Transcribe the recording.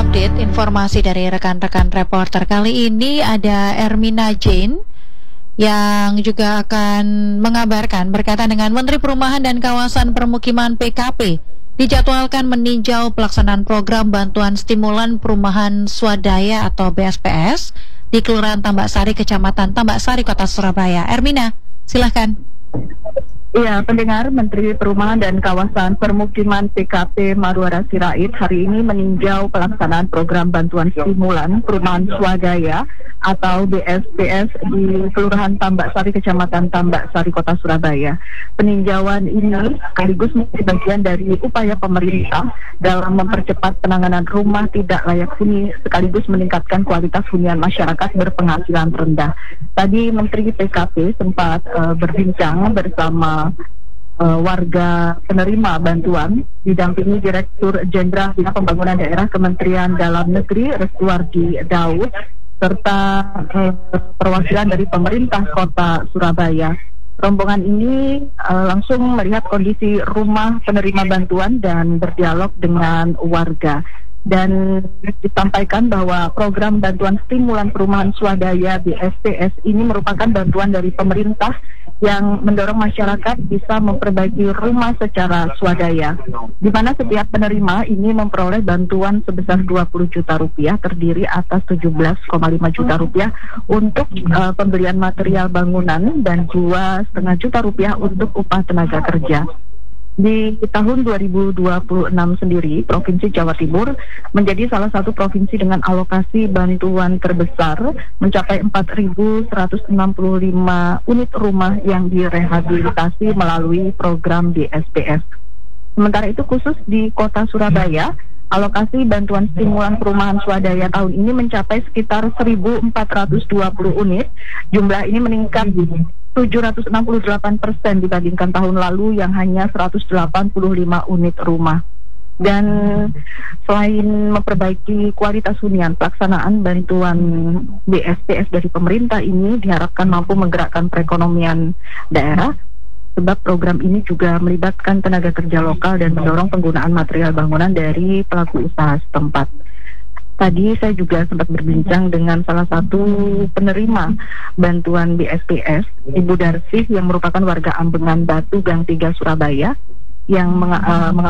update informasi dari rekan-rekan reporter. Kali ini ada Ermina Jane yang juga akan mengabarkan berkaitan dengan Menteri Perumahan dan Kawasan Permukiman PKP dijadwalkan meninjau pelaksanaan program bantuan stimulan perumahan swadaya atau BSPS di Kelurahan Tambak Sari, Kecamatan Tambak Sari, Kota Surabaya. Ermina, silahkan. Iya, pendengar, Menteri Perumahan dan Kawasan Permukiman PKP Marwara Sirait hari ini meninjau pelaksanaan program bantuan stimulan perumahan swadaya atau BSPS di Kelurahan Tambak Sari, Kecamatan Tambak Sari, Kota Surabaya. Peninjauan ini sekaligus menjadi bagian dari upaya pemerintah dalam mempercepat penanganan rumah tidak layak huni sekaligus meningkatkan kualitas hunian masyarakat berpenghasilan rendah. Tadi Menteri PKP sempat berbincang bersama warga penerima bantuan didampingi Direktur Jenderal Bina Pembangunan Daerah Kementerian Dalam Negeri Restuardi Daud serta perwakilan dari pemerintah Kota Surabaya. Rombongan ini langsung melihat kondisi rumah penerima bantuan dan berdialog dengan warga. Dan disampaikan bahwa program bantuan stimulan perumahan swadaya BSPS ini merupakan bantuan dari pemerintah yang mendorong masyarakat bisa memperbaiki rumah secara swadaya, di mana setiap penerima ini memperoleh bantuan sebesar 20 juta rupiah terdiri atas 17,5 juta rupiah untuk pembelian material bangunan dan 2,5 juta rupiah untuk upah tenaga kerja. Di tahun 2026 sendiri, Provinsi Jawa Timur menjadi salah satu provinsi dengan alokasi bantuan terbesar mencapai 4.165 unit rumah yang direhabilitasi melalui program BSPS. Sementara itu khusus di Kota Surabaya, alokasi bantuan stimulan perumahan swadaya tahun ini mencapai sekitar 1.420 unit. Jumlah ini meningkat 768% dibandingkan tahun lalu yang hanya 185 unit rumah. Dan selain memperbaiki kualitas hunian, pelaksanaan bantuan BSPS dari pemerintah ini diharapkan mampu menggerakkan perekonomian daerah, sebab program ini juga melibatkan tenaga kerja lokal dan mendorong penggunaan material bangunan dari pelaku usaha setempat. Tadi saya juga sempat berbincang dengan salah satu penerima bantuan BSPS, Ibu Darsih, yang merupakan warga Ambengan Batu, Gang 3, Surabaya, yang